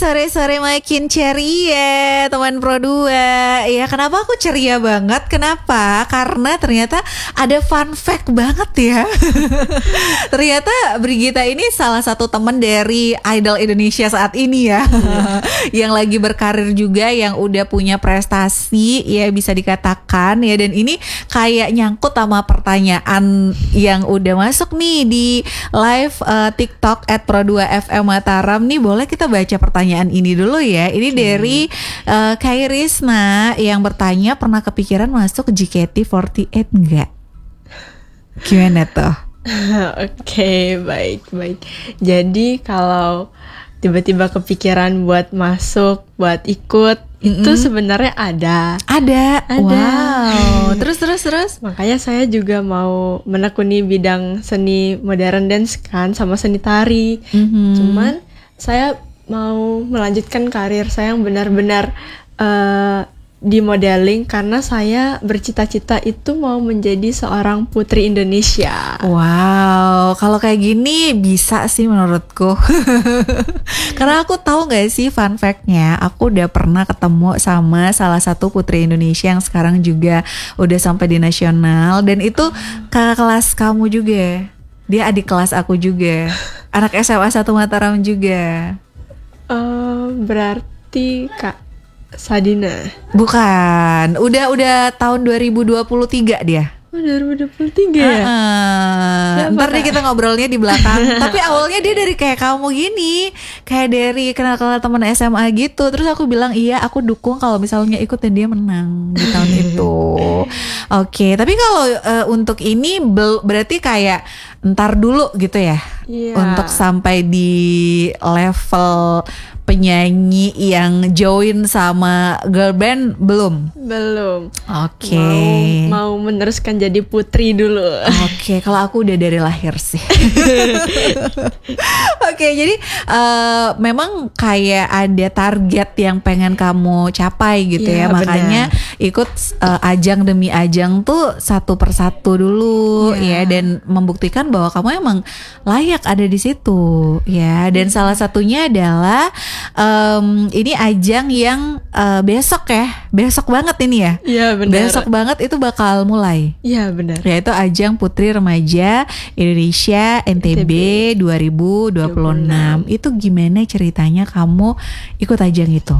sore-sore makin ceria teman Pro 2. Ya kenapa aku ceria banget? Kenapa? Karena ternyata ada fun fact banget ya. Ternyata Brigita ini salah satu teman dari Idol Indonesia saat ini ya. Yang lagi berkarir juga, yang udah punya prestasi ya bisa dikatakan ya. Dan ini kayak nyangkut sama pertanyaan yang udah masuk nih di live TikTok @pro2fm Mataram nih. Boleh kita baca pertanyaan ini dulu ya. Ini dari Kairisna yang bertanya, pernah kepikiran masuk JKT48 enggak? Gimana tuh? Oke, baik. Jadi kalau tiba-tiba kepikiran buat masuk, buat ikut, itu sebenarnya ada. Wow. Terus. Makanya saya juga mau menekuni bidang seni modern dance kan, sama seni tari. Cuman saya mau melanjutkan karir saya yang benar-benar di modeling, karena saya bercita-cita itu mau menjadi seorang putri Indonesia. Wow, kalau kayak gini bisa sih menurutku. Karena aku tahu gak sih fun fact-nya, aku udah pernah ketemu sama salah satu putri Indonesia yang sekarang juga udah sampai di nasional. Dan itu kakak kelas kamu juga. Dia adik kelas aku juga. Anak SMA 1 Mataram juga. Berarti Kak Sadina. Bukan, udah tahun 2023 dia. 2023 ya? Ntar deh kita ngobrolnya di belakang. Tapi awalnya dia dari kayak kamu gini, kayak dari kenal teman SMA gitu. Terus aku bilang iya, aku dukung kalau misalnya ikut dan dia menang di tahun itu. Oke, tapi kalau untuk ini berarti kayak ntar dulu gitu ya. Untuk sampai di level penyanyi yang join sama girl band belum. Oke. Mau meneruskan jadi putri dulu. Oke, kalau aku udah dari lahir sih. Oke, jadi memang kayak ada target yang pengen kamu capai gitu ya. Makanya ikut ajang demi ajang tuh satu persatu dulu ya, dan membuktikan bahwa kamu emang layak ada di situ ya. Dan salah satunya adalah ini ajang yang besok banget ini ya. Iya benar. Besok banget itu bakal mulai. Iya benar. Yaitu ajang Putri Remaja Indonesia NTB 2026. Itu gimana ceritanya kamu ikut ajang itu?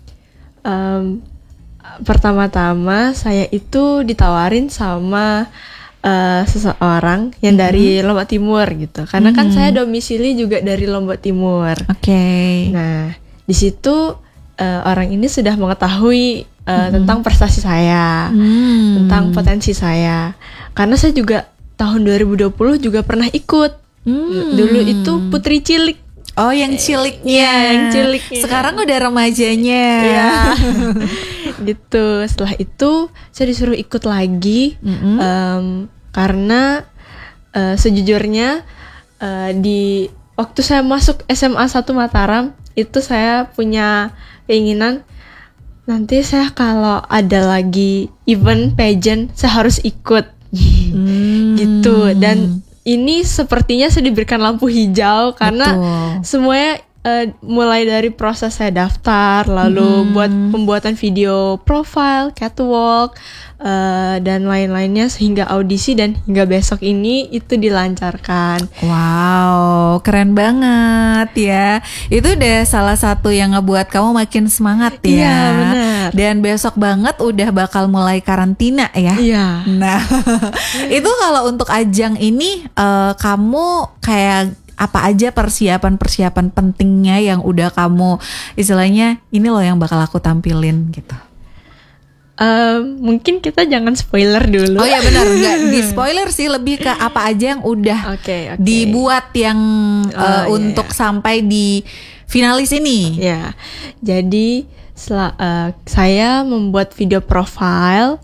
Pertama-tama saya itu ditawarin sama seseorang yang dari Lombok Timur gitu. Karena kan saya domisili juga dari Lombok Timur. Oke. Nah, di situ orang ini sudah mengetahui tentang prestasi saya, tentang potensi saya. Karena saya juga tahun 2020 juga pernah ikut. Dulu itu Putri Cilik. Oh, yang ciliknya. Yang ciliknya. Sekarang udah remajanya. Iya. Gitu. Setelah itu saya disuruh ikut lagi karena sejujurnya di waktu saya masuk SMA 1 Mataram itu saya punya keinginan nanti saya kalau ada lagi event pageant saya harus ikut gitu. Dan ini sepertinya saya diberikan lampu hijau karena semuanya mulai dari proses saya daftar, lalu buat pembuatan video profile, catwalk, dan lain-lainnya sehingga audisi, dan hingga besok ini itu dilancarkan. Wow, keren banget ya. Itu udah salah satu yang ngebuat kamu makin semangat ya. Iya benar. Dan besok banget udah bakal mulai karantina ya. Iya. Nah, itu kalau untuk ajang ini kamu kayak apa aja persiapan pentingnya yang udah kamu istilahnya ini loh yang bakal aku tampilin gitu? Mungkin kita jangan spoiler dulu. Oh ya benar, nggak di spoiler sih, lebih ke apa aja yang udah dibuat yang untuk sampai di finalis ini. Ya, jadi saya membuat video profile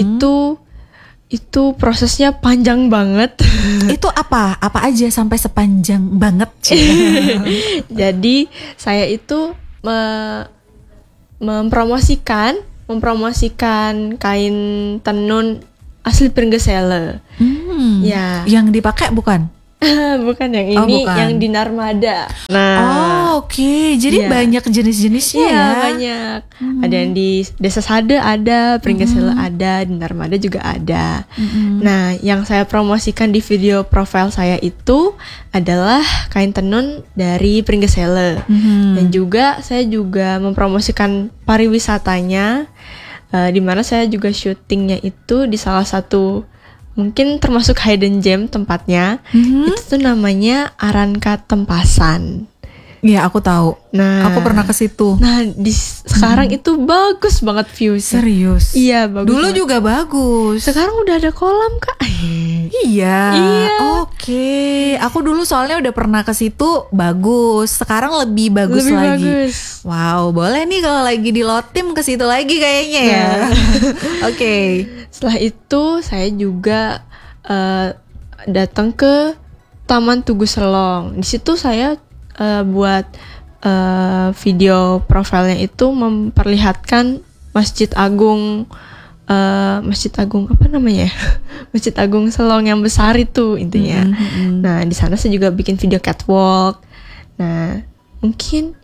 itu prosesnya panjang banget. Itu apa aja sampai sepanjang banget? Jadi saya itu mempromosikan kain tenun asli Pringgesele. Ya. Yang dipakai bukan? Bukan yang ini, bukan. yang di Narmada. Oh, oke. Jadi Iya. banyak jenis-jenisnya Iya, ya. banyak. Ada yang di Desa Sade ada, Pringgesele ada, di Narmada juga ada. Nah, yang saya promosikan di video profil saya itu adalah kain tenun dari Pringgesele. Dan juga saya juga mempromosikan pariwisatanya, di mana saya juga syutingnya itu di salah satu mungkin termasuk hidden gem tempatnya. Itu tuh namanya Aranka Tempasan. Iya, aku tahu. Nah, Aku pernah ke situ. Nah, sekarang itu bagus banget view-nya. Serius. Iya, bagus. Dulu banget. juga bagus. Sekarang udah ada kolam, Kak. Iya. Iya. Oke. Aku dulu soalnya udah pernah ke situ, bagus. Sekarang lebih bagus Lebih lagi. bagus. Wow, boleh nih kalau lagi di Lotim ke situ lagi kayaknya ya. Oke. Setelah itu saya juga datang ke Taman Tugu Selong. Di situ saya buat video profilnya itu memperlihatkan Masjid Agung apa namanya? Masjid Agung Selong yang besar itu intinya. Nah, di sana saya juga bikin video catwalk. Nah, mungkin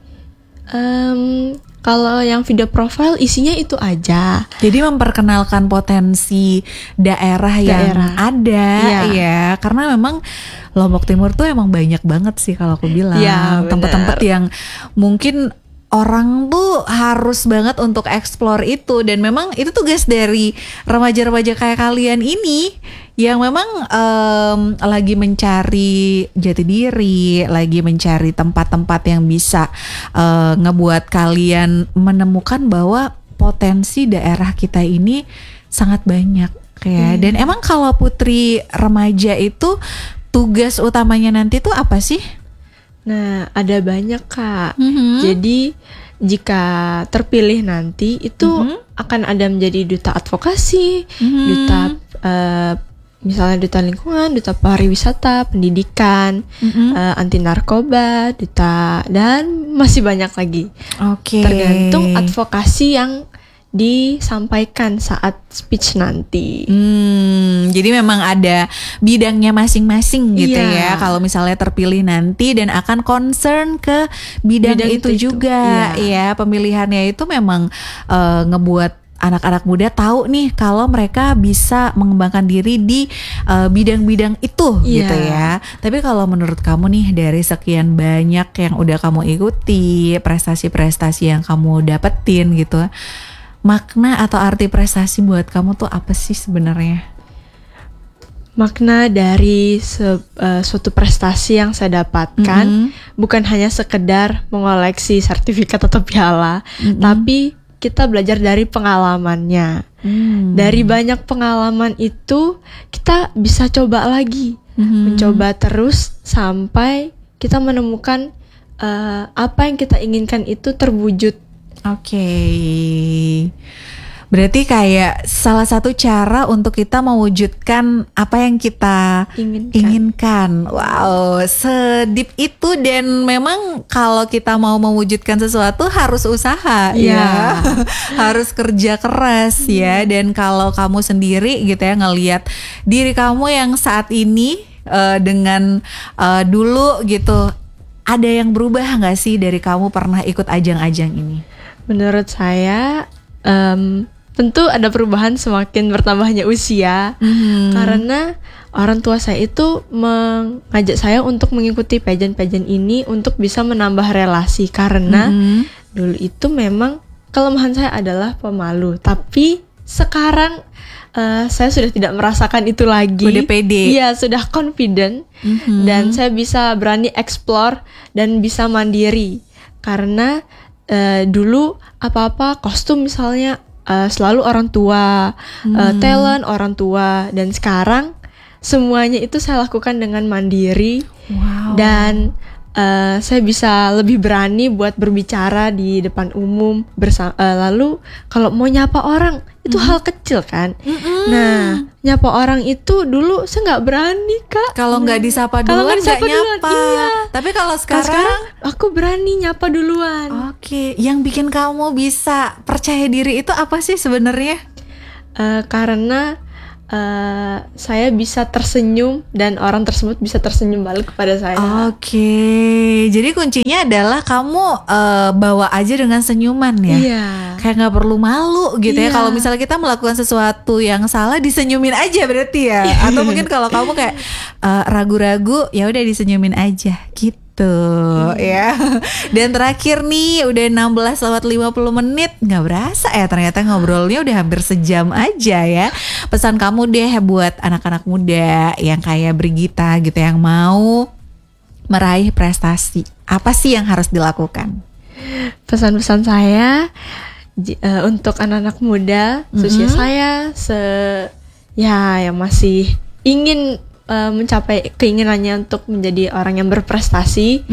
kalau yang video profile isinya itu aja. Jadi memperkenalkan potensi daerah yang ada, ya. Karena memang Lombok Timur tuh emang banyak banget sih kalau aku bilang. Ya, tempat-tempat yang mungkin orang tuh harus banget untuk explore itu. Dan memang itu tugas dari remaja-remaja kayak kalian ini yang memang lagi mencari jati diri, lagi mencari tempat-tempat yang bisa ngebuat kalian menemukan bahwa potensi daerah kita ini sangat banyak ya. Dan emang kalau putri remaja itu tugas utamanya nanti tuh apa sih? Nah, ada banyak, Kak. Jadi jika terpilih nanti itu akan ada menjadi duta advokasi, duta misalnya duta lingkungan, duta pariwisata, pendidikan, anti narkoba, duta, dan masih banyak lagi. Oke. Tergantung advokasi yang disampaikan saat speech nanti. Jadi memang ada bidangnya masing-masing gitu Iya. ya. Kalau misalnya terpilih nanti dan akan concern ke bidang itu juga. Ya, pemilihannya itu memang ngebuat anak-anak muda tahu nih kalau mereka bisa mengembangkan diri di bidang-bidang itu gitu ya. Tapi kalau menurut kamu nih dari sekian banyak yang udah kamu ikuti, prestasi-prestasi yang kamu dapetin gitu, makna atau arti prestasi buat kamu tuh apa sih sebenarnya? Makna dari suatu prestasi yang saya dapatkan bukan hanya sekedar mengoleksi sertifikat atau piala, tapi kita belajar dari pengalamannya. Dari banyak pengalaman itu kita bisa coba lagi, mencoba terus sampai kita menemukan apa yang kita inginkan itu terwujud. Oke. Berarti kayak salah satu cara untuk kita mewujudkan apa yang kita inginkan. Wow, sedip itu. Dan memang kalau kita mau mewujudkan sesuatu harus usaha ya. Harus kerja keras ya. Dan kalau kamu sendiri gitu ya ngelihat diri kamu yang saat ini dengan dulu gitu, ada yang berubah gak sih dari kamu pernah ikut ajang-ajang ini? Menurut saya tentu ada perubahan semakin bertambahnya usia, karena orang tua saya itu mengajak saya untuk mengikuti pageant-pageant ini untuk bisa menambah relasi, karena dulu itu memang kelemahan saya adalah pemalu, tapi sekarang saya sudah tidak merasakan itu lagi. Udah pede. Iya, sudah confident dan saya bisa berani explore dan bisa mandiri, karena dulu apa-apa kostum misalnya selalu orang tua, talent orang tua, dan sekarang semuanya itu saya lakukan dengan mandiri. Dan saya bisa lebih berani buat berbicara di depan umum lalu kalau mau nyapa orang itu hal kecil kan. Nah, nyapa orang itu dulu saya nggak berani, Kak. Kalau nggak disapa duluan nggak nyapa. Iya. Tapi kalau sekarang aku berani nyapa duluan. Oke, yang bikin kamu bisa percaya diri itu apa sih sebenarnya? Karena saya bisa tersenyum dan orang tersebut bisa tersenyum balik kepada saya. Oke, jadi kuncinya adalah kamu bawa aja dengan senyuman ya. Iya. Kayak nggak perlu malu gitu ya. Iya. Kalau misalnya kita melakukan sesuatu yang salah, disenyumin aja berarti ya. Atau mungkin kalau kamu kayak ragu-ragu, ya udah disenyumin aja gitu. Ya. Dan terakhir nih udah 16:50 nggak berasa ya, ternyata ngobrolnya udah hampir sejam aja ya. Pesan kamu deh buat anak-anak muda yang kayak Brigita gitu, yang mau meraih prestasi, apa sih yang harus dilakukan? Pesan-pesan saya untuk anak-anak muda, khususnya saya yang masih ingin mencapai keinginannya untuk menjadi orang yang berprestasi.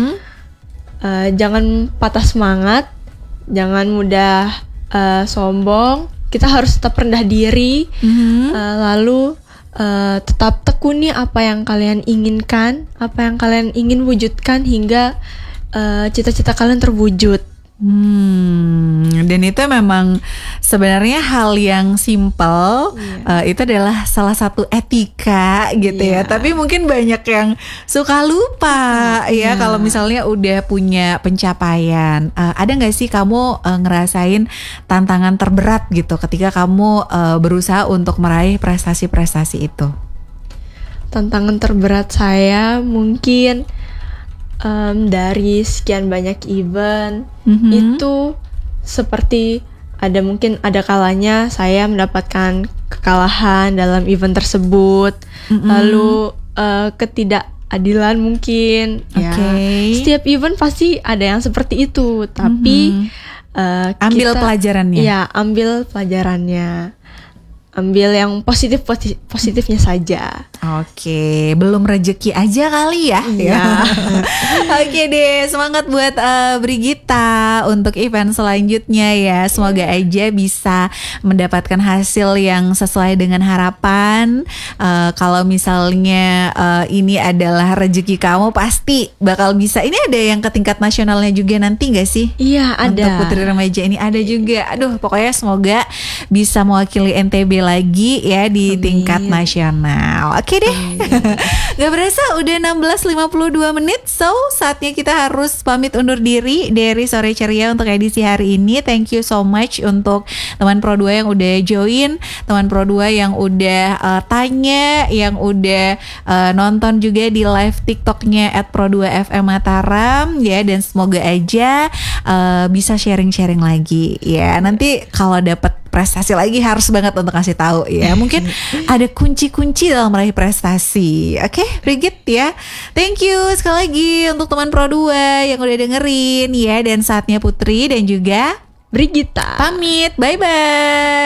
Jangan patah semangat, jangan mudah sombong. Kita harus tetap rendah diri, lalu tetap tekuni apa yang kalian inginkan, apa yang kalian ingin wujudkan hingga cita-cita kalian terwujud. Dan itu memang sebenarnya hal yang simple. Itu adalah salah satu etika gitu ya. Tapi mungkin banyak yang suka lupa ya kalau misalnya udah punya pencapaian. Ada nggak sih kamu ngerasain tantangan terberat gitu ketika kamu berusaha untuk meraih prestasi-prestasi itu? Tantangan terberat saya mungkin dari sekian banyak event itu seperti mungkin ada kalanya saya mendapatkan kekalahan dalam event tersebut, lalu ketidakadilan mungkin. Setiap event pasti ada yang seperti itu, tapi ambil pelajarannya. Ya, ambil pelajarannya. Ambil yang positifnya saja. Oke, belum rezeki aja kali ya. Iya. Oke deh, semangat buat Brigita untuk event selanjutnya ya. Semoga aja bisa mendapatkan hasil yang sesuai dengan harapan. Kalau misalnya ini adalah rezeki kamu, pasti bakal bisa. Ini ada yang ke tingkat nasionalnya juga nanti gak sih? Iya, ada. Untuk Putri Remaja ini ada juga. Aduh, pokoknya semoga bisa mewakili NTB lagi ya di tingkat nasional. Oke deh. Gak berasa udah 16:52. So saatnya kita harus pamit undur diri dari Sore Ceria untuk edisi hari ini. Thank you so much untuk teman Pro 2 yang udah join, teman Pro 2 yang udah tanya, yang udah nonton juga di live TikToknya @Pro2FM Mataram ya. Dan semoga aja bisa sharing-sharing lagi ya. Nanti kalau dapat prestasi lagi harus banget untuk kasih tahu ya. Mungkin ada kunci-kunci dalam meraih prestasi. Oke, Brigit ya. Thank you sekali lagi untuk teman Pro 2 yang udah dengerin ya. Dan saatnya Putri dan juga Brigita pamit. Bye-bye.